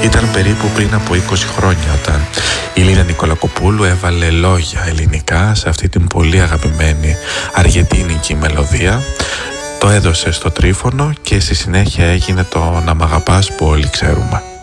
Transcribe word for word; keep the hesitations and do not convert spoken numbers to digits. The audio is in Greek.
Ήταν περίπου πριν από είκοσι χρόνια όταν η Λίνα Νικολακοπούλου έβαλε λόγια ελληνικά σε αυτή την πολύ αγαπημένη αργεντίνικη μελωδία. Το έδωσε στο Τρίφωνο και στη συνέχεια έγινε το «Να μ' αγαπάς» που όλοι ξέρουμε.